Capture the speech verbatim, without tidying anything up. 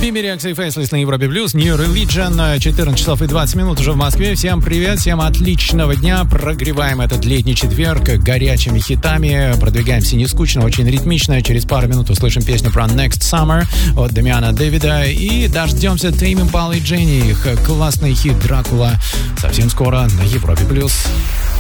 Биби Рекс и Фейслес на Европе Плюс. New Religion. четырнадцать часов и двадцать минут уже в Москве. Всем привет, всем отличного дня. Прогреваем этот летний четверг горячими хитами. Продвигаемся не скучно, очень ритмично. Через пару минут услышим песню про Next Summer от Дамиана Дэвида. И дождемся Тейм Импала и Дженни. Их классный хит «Дракула» совсем скоро на Европе Плюс.